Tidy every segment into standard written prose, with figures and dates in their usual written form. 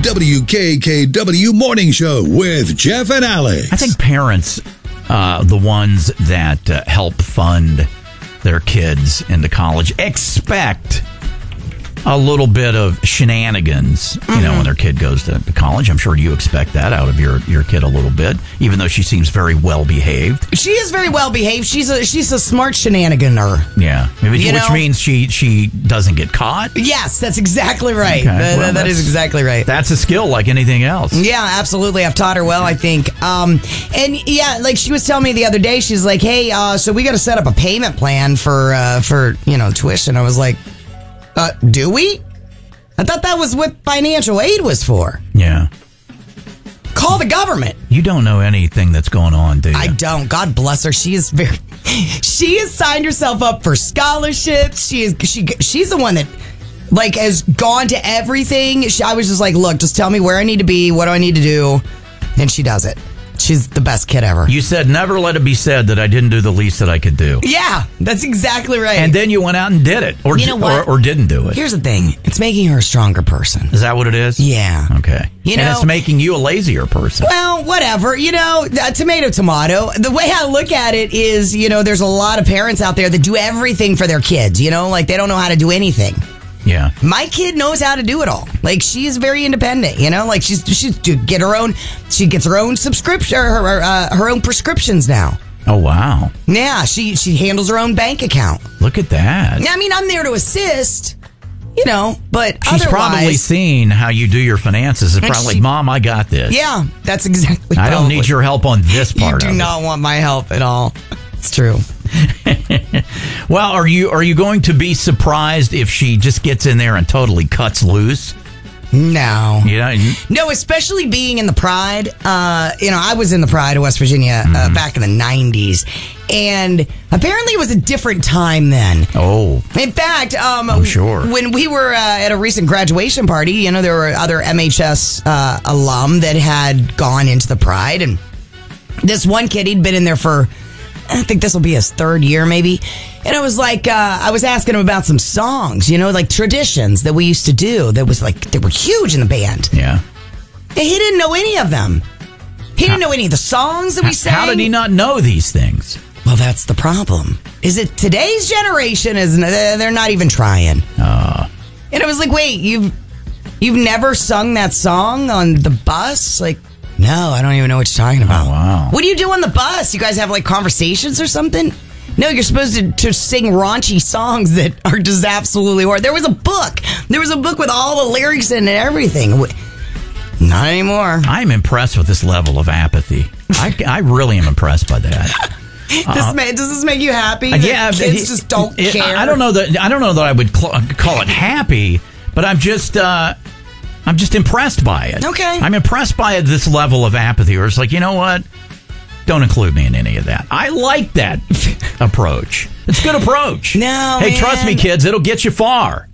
WKKW Morning Show with Jeff and Alex. I think parents, the ones that help fund their kids into college, expect a little bit of shenanigans, you know, when their kid goes to college. I'm sure you expect that out of your kid a little bit, even though she seems very well behaved. She is very well behaved. She's a smart shenaniganer. Yeah, which means she doesn't get caught. Yes, that's exactly right. Okay. Well, that is exactly right. That's a skill like anything else. Yeah, absolutely. I've taught her well, I think. And yeah, like she was telling me the other day, she's like, "Hey, so we got to set up a payment plan for tuition." I was like, do we? I thought that was what financial aid was for. Yeah. Call the government. You don't know anything that's going on, do you? I don't. God bless her. She has signed herself up for scholarships. She's the one that has gone to everything. I was just like, look, just tell me where I need to be, what do I need to do, and she does it. She's the best kid ever. You said, never let it be said that I didn't do the least that I could do. Yeah, that's exactly right. And then you went out and did it. Or, you know what? Or didn't do it. Here's the thing. It's making her a stronger person. Is that what it is? Yeah. Okay. And it's making you a lazier person. Well, whatever. Tomato. The way I look at it is, there's a lot of parents out there that do everything for their kids, they don't know how to do anything. Yeah. My kid knows how to do it all. She's very independent, she gets her own subscription, her own prescriptions now. Oh, wow. Yeah, she handles her own bank account. Look at that. I mean, I'm there to assist, but she's probably seen how you do your finances. It's probably like, Mom, I got this. Yeah, that's exactly. I don't need your help on this part. You do not want my help at all. It's true. Well, are you going to be surprised if she just gets in there and totally cuts loose? No. No, especially being in the Pride. I was in the Pride of West Virginia back in the 90s. And apparently it was a different time then. Oh. In fact, I'm sure. When we were at a recent graduation party, there were other MHS alum that had gone into the Pride. And this one kid, he'd been in there for, I think this will be his third year maybe. And I was like, I was asking him about some songs, traditions that we used to do that was they were huge in the band. Yeah. And he didn't know any of them. He didn't know any of the songs that we sang. How did he not know these things? Well, that's the problem. Is it today's generation they're not even trying. And I was like, wait, you've never sung that song on the bus? No, I don't even know what you're talking about. Oh, wow. What do you do on the bus? You guys have conversations or something? No, you're supposed to sing raunchy songs that are just absolutely horrible. There was a book. There was a book with all the lyrics in it and everything. Not anymore. I'm impressed with this level of apathy. I really am impressed by that. Does this make you happy? Yeah, kids just don't care. I don't know that I would call it happy, but I'm just impressed by it. Okay. I'm impressed by this level of apathy where it's like, you know what? Don't include me in any of that. I like that approach. It's a good approach. No, hey, man. trust me, kids, it'll get you far.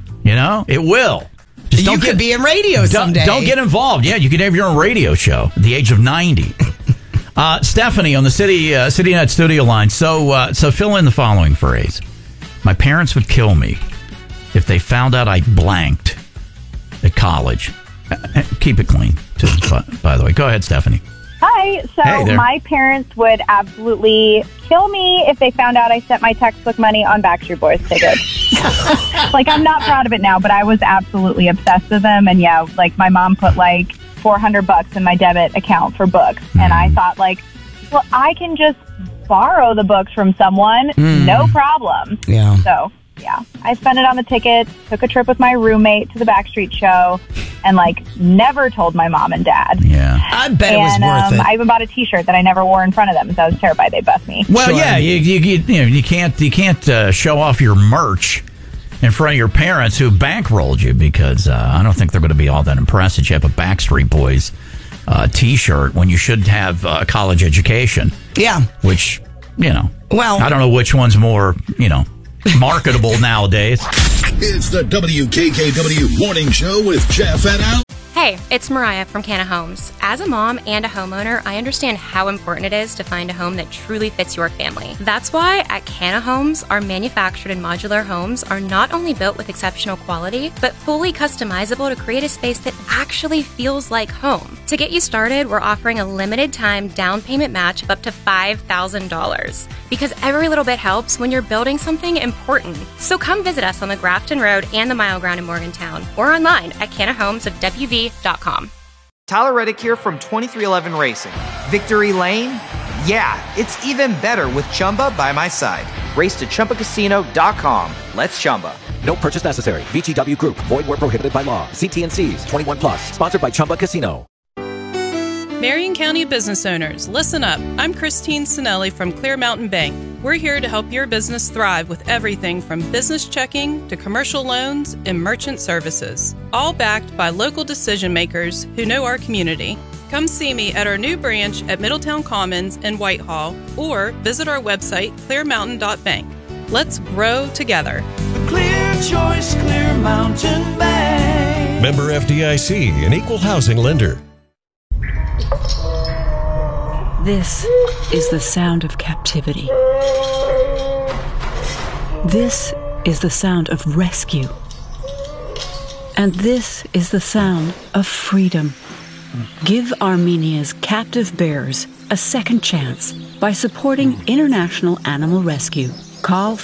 It will. Just you could be in radio someday. Don't get involved. Yeah, you could have your own radio show at the age of 90. Stephanie on the CityNet studio line. So fill in the following phrase. My parents would kill me if they found out I blanked at college. Keep it clean, too, by the way. Go ahead, Stephanie. Hi. So my parents would absolutely kill me if they found out I spent my textbook money on Backstreet Boys tickets. I'm not proud of it now, but I was absolutely obsessed with them. And yeah, my mom put $400 in my debit account for books. And I thought well, I can just borrow the books from someone. No problem. Yeah. So yeah, I spent it on the tickets, took a trip with my roommate to the Backstreet show, and never told my mom and dad. Yeah, I bet it was worth it. I even bought a T-shirt that I never wore in front of them because I was terrified they'd bust me. Well, sure. Yeah, you can't show off your merch in front of your parents who bankrolled you because I don't think they're going to be all that impressed that you have a Backstreet Boys T-shirt when you should have a college education. Yeah, which well, I don't know which one's more marketable nowadays. It's the WKKW Morning Show with Jeff and Al. Hey, it's Mariah from Canna Homes. As a mom and a homeowner, I understand how important it is to find a home that truly fits your family. That's why at Canna Homes, our manufactured and modular homes are not only built with exceptional quality, but fully customizable to create a space that actually feels like home. To get you started, we're offering a limited time down payment match of up to $5,000. Because every little bit helps when you're building something important. So come visit us on the Grafton Road and the Mile Ground in Morgantown, or online at cannahomesofwv.com. Tyler Reddick here from 2311 Racing. Victory Lane? Yeah, it's even better with Chumba by my side. Race to ChumbaCasino.com. Let's Chumba. No purchase necessary. VGW Group. Void where prohibited by law. See T&Cs. 21 plus. Sponsored by Chumba Casino. Marion County business owners, listen up. I'm Christine Sinelli from Clear Mountain Bank. We're here to help your business thrive with everything from business checking to commercial loans and merchant services, all backed by local decision makers who know our community. Come see me at our new branch at Middletown Commons in Whitehall, or visit our website, clearmountain.bank. Let's grow together. Clear choice, Clear Mountain Bank. Member FDIC, an equal housing lender. This is the sound of captivity. This is the sound of rescue. And this is the sound of freedom. Give Armenia's captive bears a second chance by supporting International Animal Rescue. Call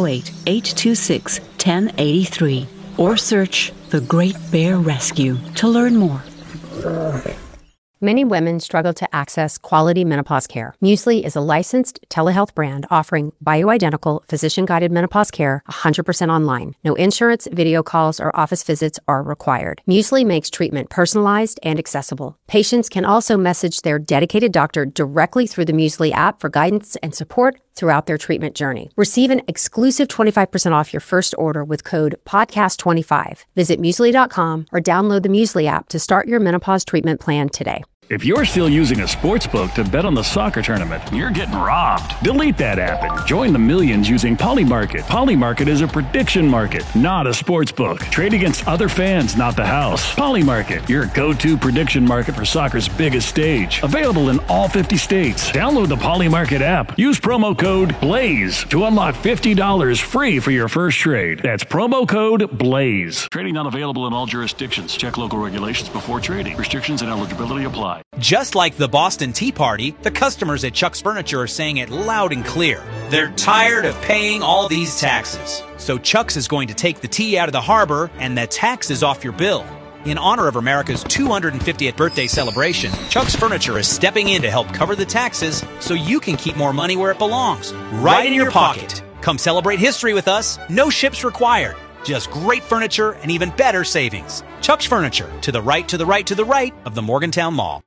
508-826-1083 or search The Great Bear Rescue to learn more. Many women struggle to access quality menopause care. Muesli is a licensed telehealth brand offering bioidentical, physician-guided menopause care 100% online. No insurance, video calls, or office visits are required. Muesli makes treatment personalized and accessible. Patients can also message their dedicated doctor directly through the Muesli app for guidance and support throughout their treatment journey. Receive an exclusive 25% off your first order with code PODCAST25. Visit Muesli.com or download the Muesli app to start your menopause treatment plan today. If you're still using a sports book to bet on the soccer tournament, you're getting robbed. Delete that app and join the millions using Polymarket. Polymarket is a prediction market, not a sports book. Trade against other fans, not the house. Polymarket, your go-to prediction market for soccer's biggest stage. Available in all 50 states. Download the Polymarket app. Use promo code BLAZE to unlock $50 free for your first trade. That's promo code BLAZE. Trading not available in all jurisdictions. Check local regulations before trading. Restrictions and eligibility apply. Just like the Boston Tea Party, the customers at Chuck's Furniture are saying it loud and clear. They're tired of paying all these taxes. So Chuck's is going to take the tea out of the harbor and the taxes off your bill. In honor of America's 250th birthday celebration, Chuck's Furniture is stepping in to help cover the taxes so you can keep more money where it belongs, right in your pocket. Come celebrate history with us. No ships required. Just great furniture and even better savings. Chuck's Furniture, to the right, to the right, to the right of the Morgantown Mall.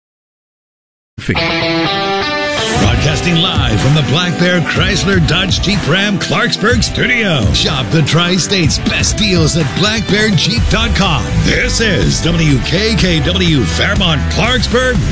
Broadcasting live from the Black Bear Chrysler Dodge Jeep Ram Clarksburg studio. Shop the Tri-State's best deals at blackbearjeep.com. This is WKKW Fairmont Clarksburg